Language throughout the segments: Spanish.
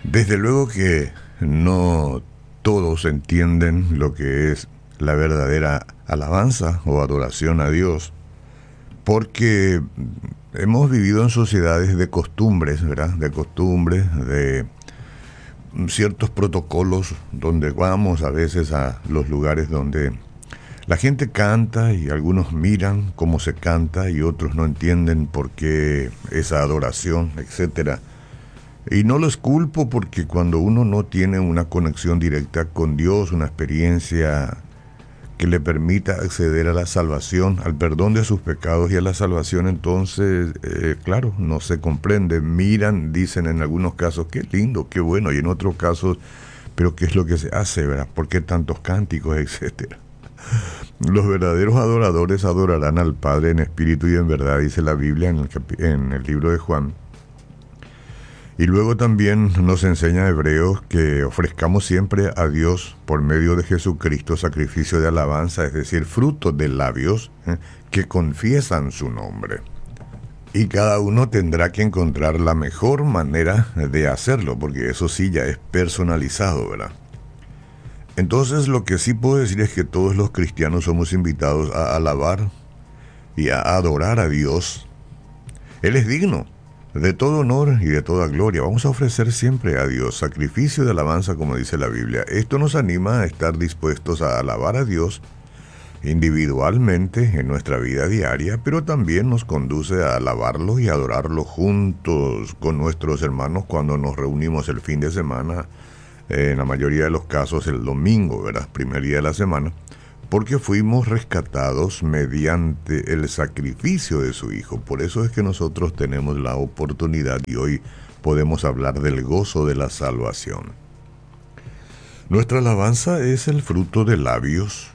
Desde luego que no todos entienden lo que es la verdadera alabanza o adoración a Dios, porque hemos vivido en sociedades de costumbres, ¿verdad? De costumbres, de ciertos protocolos donde vamos a veces a los lugares donde la gente canta y algunos miran cómo se canta y otros no entienden por qué esa adoración, etcétera. Y no los culpo porque cuando uno no tiene una conexión directa con Dios, una experiencia que le permita acceder a la salvación, al perdón de sus pecados y a la salvación, entonces, claro, no se comprende. Miran, dicen en algunos casos, qué lindo, qué bueno, y en otros casos, pero ¿qué es lo que se hace, verdad? ¿Por qué tantos cánticos, etcétera? Los verdaderos adoradores adorarán al Padre en espíritu y en verdad, dice la Biblia en el libro de Juan. Y luego también nos enseña Hebreos que ofrezcamos siempre a Dios por medio de Jesucristo sacrificio de alabanza, es decir, fruto de labios que confiesan su nombre. Y cada uno tendrá que encontrar la mejor manera de hacerlo, porque eso sí ya es personalizado, ¿verdad? Entonces lo que sí puedo decir es que todos los cristianos somos invitados a alabar y a adorar a Dios. Él es digno de todo honor y de toda gloria. Vamos a ofrecer siempre a Dios sacrificio de alabanza, como dice la Biblia. Esto nos anima a estar dispuestos a alabar a Dios individualmente en nuestra vida diaria, pero también nos conduce a alabarlo y adorarlo juntos con nuestros hermanos cuando nos reunimos el fin de semana, en la mayoría de los casos el domingo, ¿verdad? Primer día de la semana, porque fuimos rescatados mediante el sacrificio de su Hijo. Por eso es que nosotros tenemos la oportunidad y hoy podemos hablar del gozo de la salvación. Nuestra alabanza es el fruto de labios.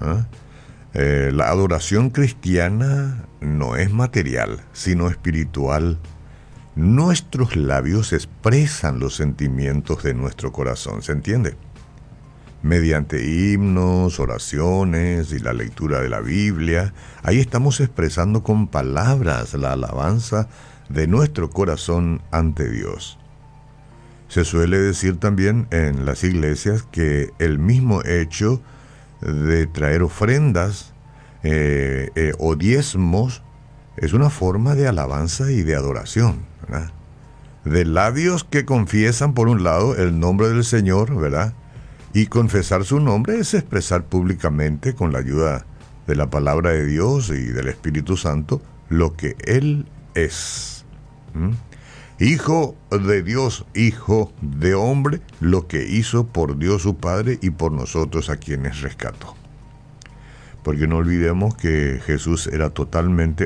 La adoración cristiana no es material, sino espiritual. Nuestros labios expresan los sentimientos de nuestro corazón, ¿se entiende? Mediante himnos, oraciones y la lectura de la Biblia, ahí estamos expresando con palabras la alabanza de nuestro corazón ante Dios. Se suele decir también en las iglesias que el mismo hecho de traer ofrendas o diezmos es una forma de alabanza y de adoración, ¿verdad? De labios que confiesan, por un lado, el nombre del Señor, ¿verdad? Y confesar su nombre es expresar públicamente, con la ayuda de la palabra de Dios y del Espíritu Santo, lo que Él es. Hijo de Dios, hijo de hombre, lo que hizo por Dios su Padre y por nosotros a quienes rescató. Porque no olvidemos que Jesús era totalmente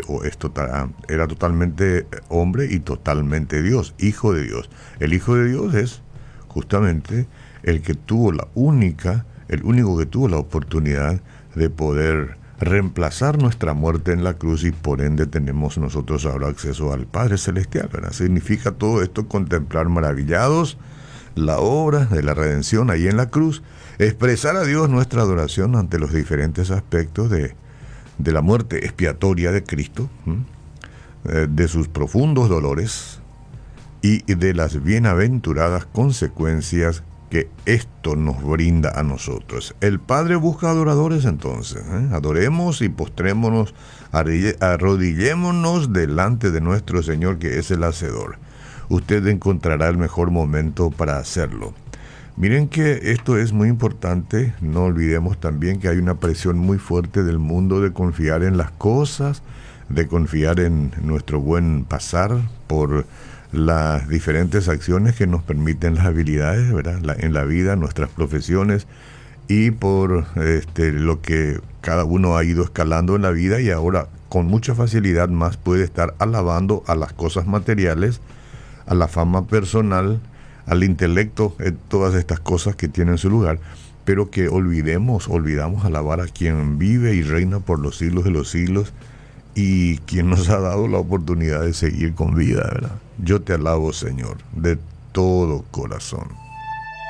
hombre y totalmente Dios, hijo de Dios. El hijo de Dios es justamente el que tuvo el único que tuvo la oportunidad de poder reemplazar nuestra muerte en la cruz y por ende tenemos nosotros ahora acceso al Padre Celestial, ¿verdad? Significa todo esto contemplar maravillados la obra de la redención ahí en la cruz, expresar a Dios nuestra adoración ante los diferentes aspectos de la muerte expiatoria de Cristo, de sus profundos dolores y de las bienaventuradas consecuencias que esto nos brinda a nosotros. El Padre busca adoradores entonces, adoremos y postrémonos, arrodillémonos delante de nuestro Señor que es el Hacedor. Usted encontrará el mejor momento para hacerlo. Miren que esto es muy importante, no olvidemos también que hay una presión muy fuerte del mundo de confiar en las cosas, de confiar en nuestro buen pasar por las diferentes acciones que nos permiten las habilidades, ¿verdad? En la vida, nuestras profesiones y por lo que cada uno ha ido escalando en la vida y ahora con mucha facilidad más puede estar alabando a las cosas materiales, a la fama personal, al intelecto, todas estas cosas que tienen su lugar, pero que olvidamos alabar a quien vive y reina por los siglos de los siglos y quien nos ha dado la oportunidad de seguir con vida, ¿verdad? Yo te alabo, Señor, de todo corazón.